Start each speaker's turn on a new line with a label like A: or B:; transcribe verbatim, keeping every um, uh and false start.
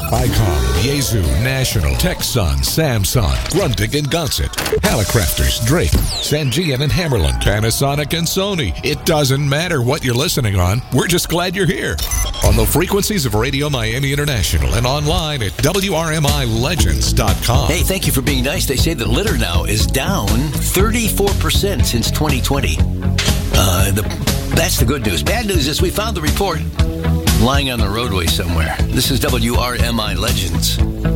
A: Icom, Yaesu, National, Texon, Samsung, Grundig and Gonset, Hallicrafters, Drake, Sangean and Hammerland, Panasonic and Sony. It doesn't matter what you're listening on. We're just glad you're here. On the frequencies of Radio Miami International and online at W R M I legends dot com.
B: Hey, thank you for being nice. They say that litter now is down thirty-four percent since twenty twenty. Uh, the, that's the good news. Bad news is we found the report lying on the roadway somewhere. This is W R M I Legends.